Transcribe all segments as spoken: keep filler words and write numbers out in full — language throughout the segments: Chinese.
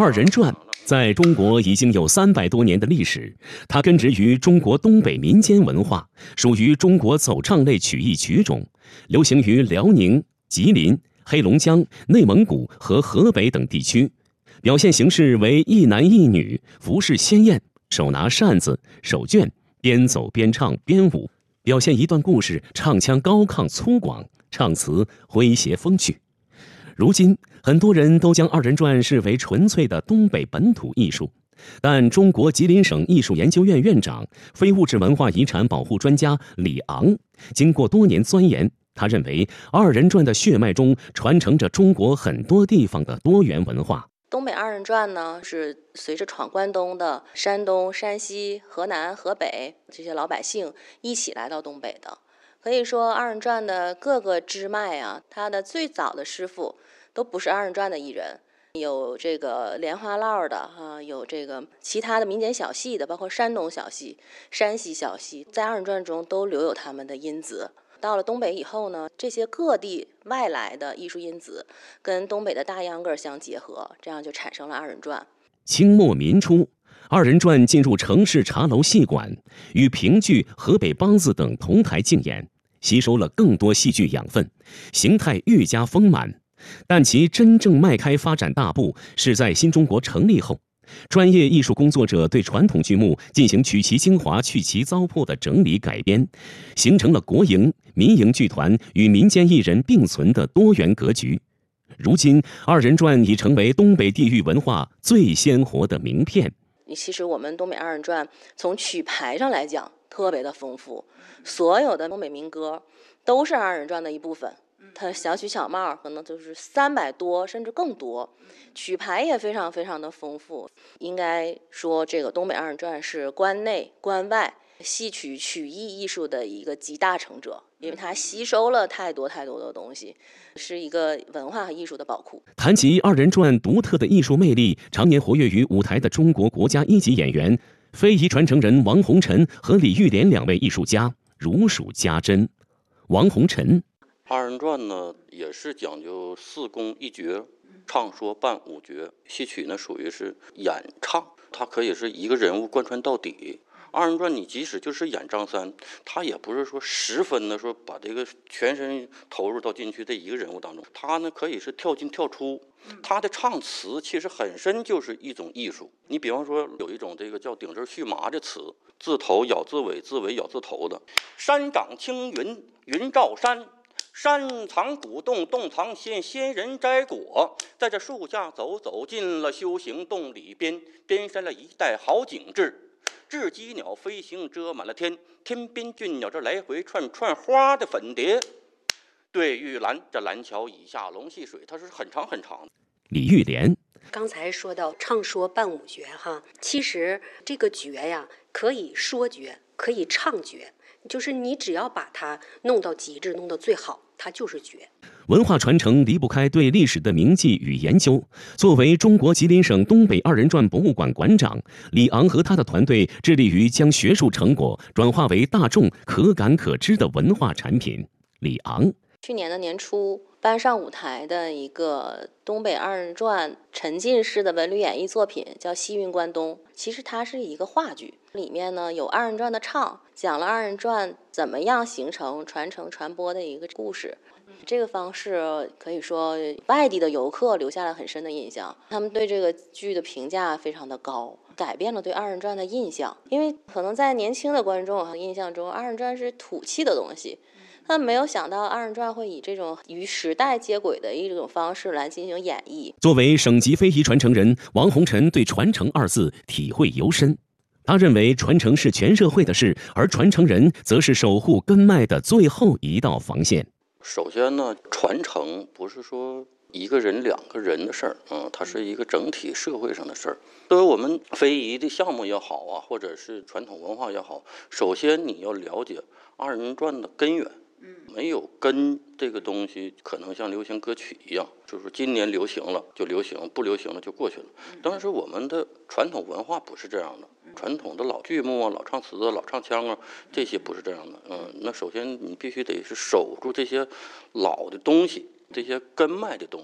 二人转在中国已经有三百多年的历史，它根植于中国东北民间文化，属于中国走唱类曲艺曲种，流行于辽宁、吉林、黑龙江、内蒙古和河北等地区。表现形式为一男一女，服饰鲜艳，手拿扇子、手绢，边走边唱边舞，表现一段故事，唱腔高亢粗犷，唱词诙谐风趣。如今，很多人都将二人转视为纯粹的东北本土艺术，但中国吉林省艺术研究院院长、非物质文化遗产保护专家李昂，经过多年钻研，他认为二人转的血脉中传承着中国很多地方的多元文化。 东北二人转呢，是随着闯关东的山东、山西、河南、河北这些老百姓一起来到东北的。可以说，二人转的各个支脉啊，它的最早的师傅都不是二人转的艺人，有这个莲花落的啊，有这个其他的民间小戏的，包括山东小戏、山西小戏，在二人转中都留有他们的因子。到了东北以后呢，这些各地外来的艺术因子跟东北的大秧歌相结合，这样就产生了二人转。 清末民初，二人转进入城市茶楼戏馆，与评剧、河北梆子等同台竞演，吸收了更多戏剧养分，形态愈加丰满。但其真正迈开发展大步是在新中国成立后，专业艺术工作者对传统剧目进行取其精华、去其糟粕的整理改编，形成了国营、民营剧团与民间艺人并存的多元格局。如今，二人转已成为东北地域文化最鲜活的名片。 其实我们东北二人转从曲牌上来讲特别的丰富，所有的东北民歌都是二人转的一部分。它小曲小帽可能就是三百多甚至更多，曲牌也非常非常的丰富。应该说，这个东北二人转是关内关外戏曲曲艺艺术的一个集大成者，因为它吸收了太多太多的东西，是一个文化和艺术的宝库。 谈及二人转独特的艺术魅力，常年活跃于舞台的中国国家一级演员、非遗传承人王洪臣和李玉莲两位艺术家如数家珍。王洪臣： 二人转呢，也是讲究四功一绝，唱说伴舞绝。戏曲呢，属于是演唱，它可以是一个人物贯穿到底。二人转你即使就是演张三，他也不是说十分的说把这个全身投入到进去这一个人物当中，他呢可以是跳进跳出。他的唱词其实很深就是一种艺术。你比方说有一种这个叫顶针续麻的词，字头咬字尾，字尾咬字头的。山长青云，云罩山。山藏古洞，洞藏仙，仙人摘果。在这树下走，走进了修行洞里边，边山了一带好景致。雉鸡鸟飞行遮满了天，天边俊鸟这来回串串花的粉蝶。对玉兰，这蓝桥以下龙戏水，它是很长很长的。 李玉莲： 刚才说到唱说伴舞绝哈，其实这个绝呀，可以说绝，可以唱绝。就是你只要把它弄到极致，弄到最好，它就是绝。 文化传承离不开对历史的铭记与研究。作为中国吉林省东北二人转博物馆馆长，李昂和他的团队致力于将学术成果转化为大众可感可知的文化产品。李昂： 去年的年初搬上舞台的一个东北二人转沉浸式的文旅演绎作品叫《西云关东》，其实它是一个话剧，里面呢有二人转的唱，讲了二人转怎么样形成、传承、传播的一个故事。这个方式可以说外地的游客留下了很深的印象，他们对这个剧的评价非常的高，改变了对二人转的印象。因为可能在年轻的观众印象中，二人转是土气的东西，他没有想到二人转会以这种与时代接轨的一种方式来进行演绎。 作为省级非遗传承人，王洪臣对传承二字体会尤深。他认为传承是全社会的事，而传承人则是守护根脉的最后一道防线。 首先呢，传承不是说一个人两个人的事儿，嗯，它是一个整体社会上的事儿。作为我们非遗的项目也好啊，或者是传统文化也好，首先你要了解二人转的根源。没有根这个东西，可能像流行歌曲一样，就是今年流行了就流行，不流行了就过去了。但是我们的传统文化不是这样的，传统的老剧目啊、老唱词啊、老唱腔啊，这些不是这样的。嗯，那首先你必须得是守住这些老的东西，这些根脉的东西。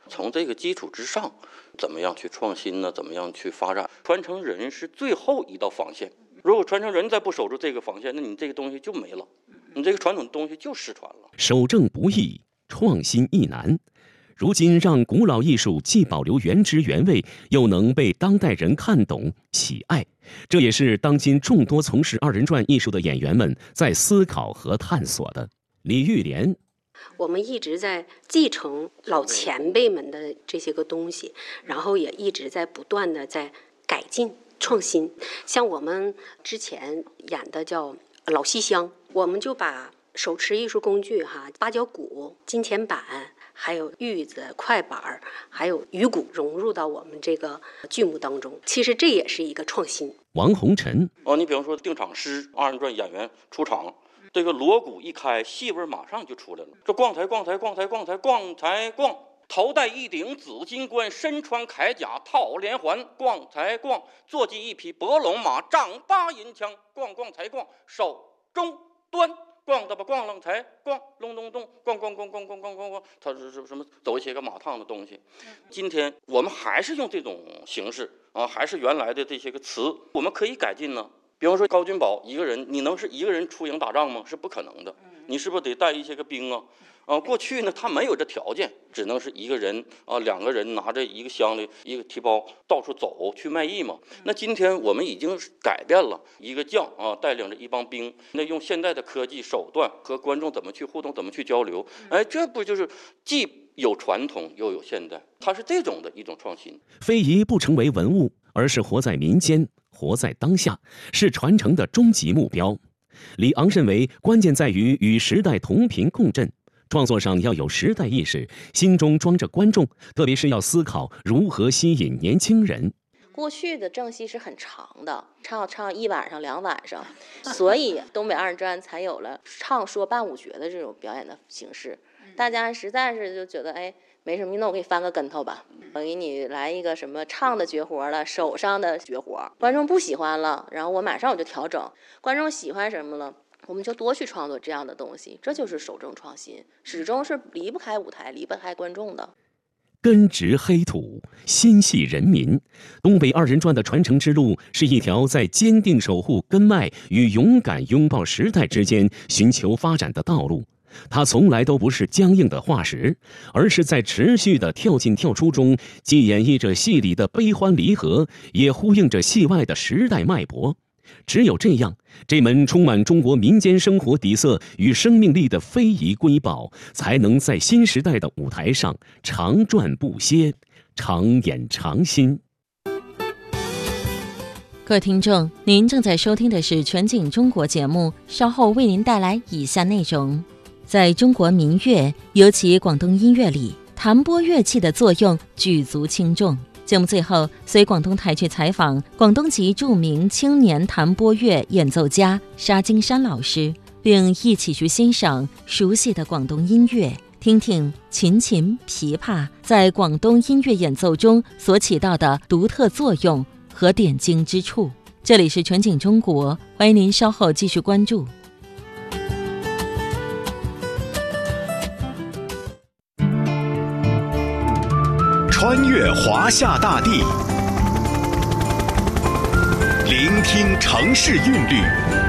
从这个基础之上，怎么样去创新呢？怎么样去发展？传承人是最后一道防线。如果传承人再不守住这个防线，那你这个东西就没了，你这个传统的东西就失传了。 守正不易，创新亦难。如今让古老艺术既保留原汁原味，又能被当代人看懂喜爱，这也是当今众多从事二人转艺术的演员们在思考和探索的。李玉莲， 我们一直在继承老前辈们的这些个东西，然后也一直在不断的在改进创新。像我们之前演的叫老戏箱，我们就把手持艺术工具哈，八角鼓、金钱板，还有玉子、快板，还有鱼鼓融入到我们这个剧目当中。其实这也是一个创新。 王红尘， 哦，你比方说定场诗，二人转演员出场，这个锣鼓一开，戏味马上就出来了。这逛台逛台逛台逛台逛台逛，头戴一顶紫金冠，身穿铠甲套连环，逛台逛，坐骑一匹伯龙马，丈八银枪，逛逛台逛，手中端。逛的吧，逛冷台，逛隆咚咚，逛逛逛逛逛逛逛逛，它是什什么走一些个马趟的东西。今天我们还是用这种形式啊，还是原来的这些个词，我们可以改进呢。比方说高君宝一个人，你能是一个人出营打仗吗？是不可能的，你是不是得带一些个兵啊？啊，过去呢，他没有这条件，只能是一个人啊，两个人拿着一个箱里一个提包到处走去卖艺嘛。那今天我们已经改变了，一个将啊带领着一帮兵，那用现代的科技手段和观众怎么去互动，怎么去交流？哎，这不就是既有传统又有现代？它是这种的一种创新。 非遗不成为文物，而是活在民间，活在当下，是传承的终极目标。李昂认为，关键在于与时代同频共振。创作上要有时代意识，心中装着观众，特别是要思考如何吸引年轻人。 过去的正戏是很长的，唱唱一晚上两晚上，所以东北二人转才有了唱说伴舞绝的这种表演的形式。大家实在是就觉得哎没什么，那我给你翻个跟头吧，我给你来一个什么唱的绝活了，手上的绝活，观众不喜欢了，然后我马上我就调整，观众喜欢什么了，我们就多去创作这样的东西，这就是守正创新，始终是离不开舞台，离不开观众的。 根植黑土，心系人民。东北二人转的传承之路是一条在坚定守护根脉与勇敢拥抱时代之间寻求发展的道路。它从来都不是僵硬的化石，而是在持续的跳进跳出中，既演绎着戏里的悲欢离合，也呼应着戏外的时代脉搏。只有这样，这门充满中国民间生活底色与生命力的非遗瑰宝，才能在新时代的舞台上长转不歇，常演常新。 各位听众，您正在收听的是全景中国节目，稍后为您带来以下内容。在中国民乐，尤其广东音乐里，弹拨乐器的作用举足轻重。节目最后，随广东台去采访广东籍著名青年弹拨乐演奏家沙金山老师，并一起去欣赏熟悉的广东音乐，听听琴琴、琵琶在广东音乐演奏中所起到的独特作用和点睛之处。这里是全景中国，欢迎您稍后继续关注。 穿越华夏大地，聆听城市韵律，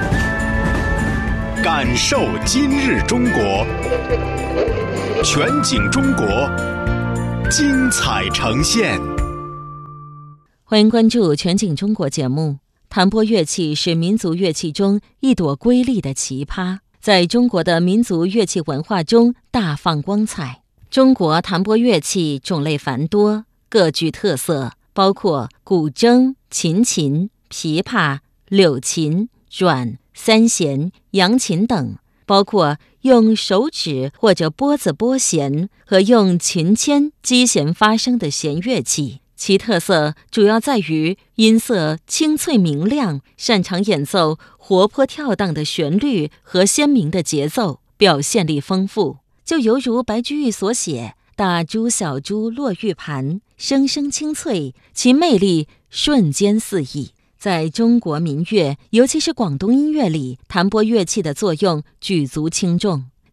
感受今日中国。全景中国，精彩呈现。 欢迎关注全景中国节目。弹拨乐器是民族乐器中一朵瑰丽的奇葩，在中国的民族乐器文化中大放光彩。中国弹拨乐器种类繁多，各具特色，包括古筝、琴琴、琵琶、柳琴、阮、三弦、扬琴等，包括用手指或者拨子拨弦和用琴签击弦发声的弦乐器。其特色主要在于音色清脆明亮，擅长演奏活泼跳荡的旋律和鲜明的节奏，表现力丰富。就犹如白居易所写大珠小珠落玉盘，声声清脆，其魅力瞬间四溢。在中国民乐，尤其是广东音乐里，弹拨乐器的作用举足轻重。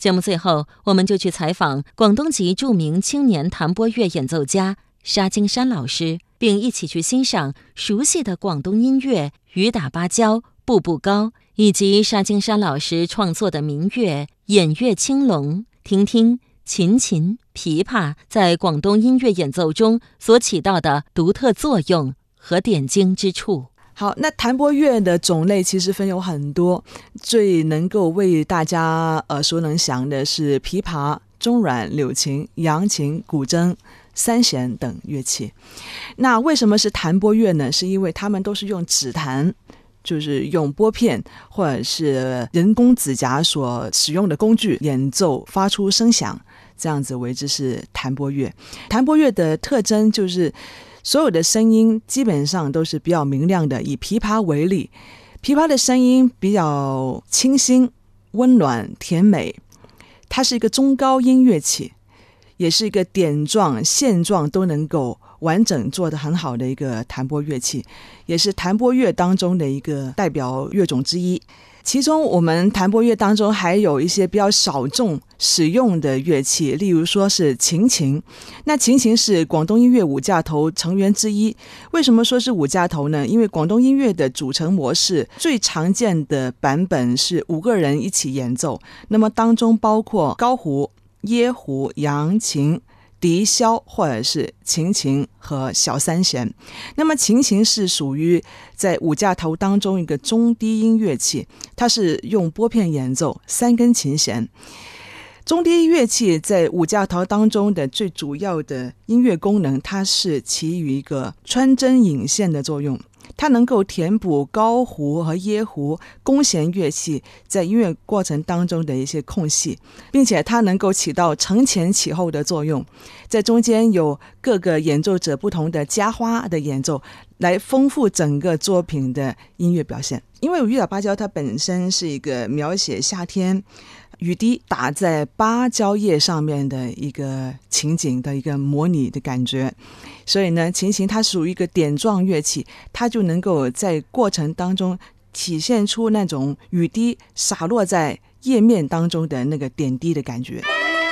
节目最后，我们就去采访广东籍著名青年弹拨乐演奏家沙金山老师，并一起去欣赏熟悉的广东音乐《雨打芭蕉》《步步高》，以及沙金山老师创作的民乐《偃月青龙》，听听琴琴、琵琶在广东音乐演奏中所起到的独特作用和点睛之处。 好，那弹拨乐的种类其实分有很多，最能够为大家耳熟能详的是琵琶、中阮、柳琴、扬琴、古筝、三弦等乐器。那为什么是弹拨乐呢？是因为它们都是用指弹，就是用拨片或者是人工指甲所使用的工具演奏发出声响，这样子为之是弹拨乐。弹拨乐的特征就是所有的声音基本上都是比较明亮的。以琵琶为例，琵琶的声音比较清新、温暖、甜美，它是一个中高音乐器，也是一个点状、线状都能够完整做得很好的一个弹拨乐器，也是弹拨乐当中的一个代表乐种之一。其中我们弹拨乐当中还有一些比较少众使用的乐器，例如说是琴琴。那琴琴是广东音乐五架头成员之一。为什么说是五架头呢？因为广东音乐的组成模式最常见的版本是五个人一起演奏，那么当中包括高胡、椰胡、扬琴、笛箫或者是琴琴和小三弦。那么琴琴是属于在五架头当中一个中低音乐器，它是用拨片演奏，三根琴弦。中低音乐器在五架头当中的最主要的音乐功能，它是起于一个穿针引线的作用，它能够填补高胡和椰胡弓弦乐器在音乐过程当中的一些空隙，并且它能够起到承前启后的作用，在中间有各个演奏者不同的加花的演奏，来丰富整个作品的音乐表现。因为雨打芭蕉它本身是一个描写夏天雨滴打在芭蕉叶上面的一个情景的一个模拟的感觉，所以呢，琴琴它属于一个点状乐器，它就能够在过程当中体现出那种雨滴洒落在叶面当中的那个点滴的感觉。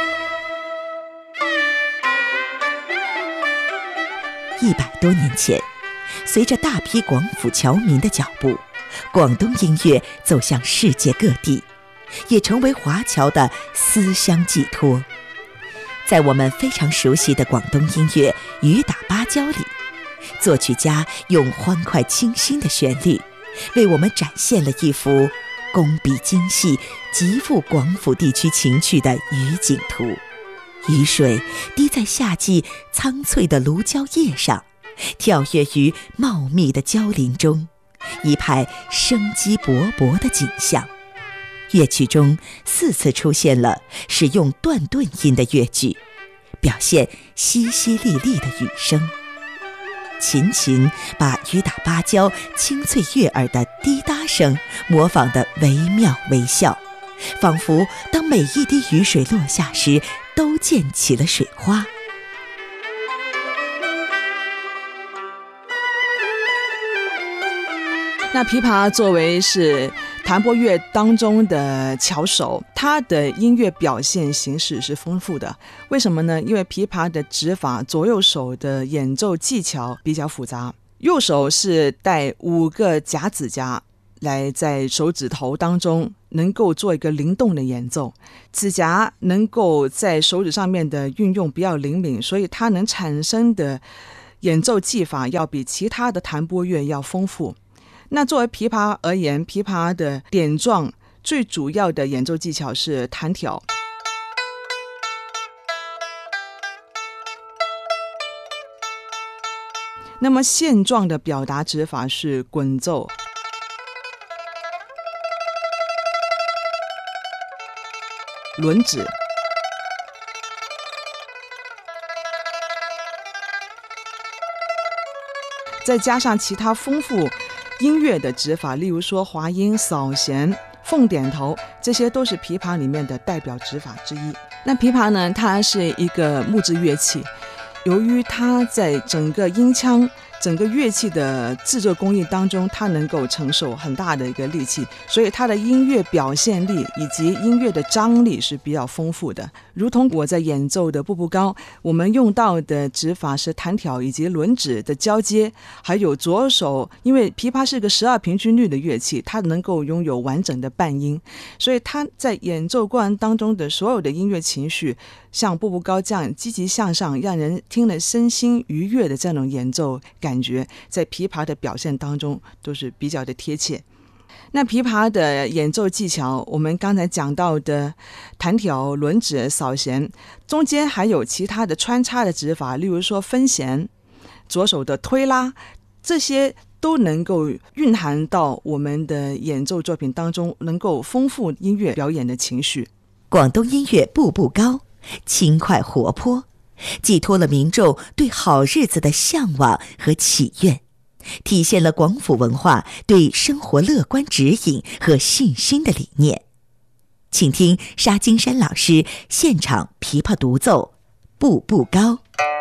一百多年前，随着大批广府侨民的脚步，广东音乐走向世界各地，也成为华侨的思乡寄托。在我们非常熟悉的广东音乐《雨打芭蕉》里，作曲家用欢快清新的旋律，为我们展现了一幅工笔精细、极富广府地区情趣的雨景图。雨水滴在夏季苍翠的芦蕉叶上，跳跃于茂密的蕉林中，一派生机勃勃的景象。乐曲中四次出现了使用断顿音的乐句，表现淅淅沥沥的雨声。琴琴把雨打芭蕉清脆悦耳的滴答声模仿得惟妙惟肖，仿佛当每一滴雨水落下时，都溅起了水花。 那琵琶作为是弹拨乐当中的巧手，它的音乐表现形式是丰富的。为什么呢？因为琵琶的指法，左右手的演奏技巧比较复杂。右手是带五个夹指甲，来在手指头当中能够做一个灵动的演奏。指甲能够在手指上面的运用比较灵敏，所以它能产生的演奏技法要比其他的弹拨乐要丰富。那作为琵琶而言，琵琶的点状最主要的演奏技巧是弹挑，那么线状的表达指法是滚奏，轮指，再加上其他丰富音乐的指法，例如说滑音、扫弦、凤点头，这些都是琵琶里面的代表指法之一。那琵琶呢，它是一个木质乐器， 由于它在整个音腔、整个乐器的制作工艺当中，它能够承受很大的一个力气，所以它的音乐表现力以及音乐的张力是比较丰富的。如同我在演奏的步步高，我们用到的指法是弹挑以及轮指的交接，还有左手，因为琵琶是个十二平均律的乐器，它能够拥有完整的半音，所以它在演奏过程当中的所有的音乐情绪，像步步高这样积极向上，让人听了身心愉悦的这种演奏感觉，在琵琶的表现当中都是比较的贴切。那琵琶的演奏技巧，我们刚才讲到的弹挑、轮指、扫弦，中间还有其他的穿插的指法，例如说分弦、左手的推拉，这些都能够蕴含到我们的演奏作品当中，能够丰富音乐表演的情绪。 广东音乐步步高，轻快活泼，寄托了民众对好日子的向往和祈愿，体现了广府文化对生活乐观指引和信心的理念。请听沙金山老师现场琵琶独奏《步步高》。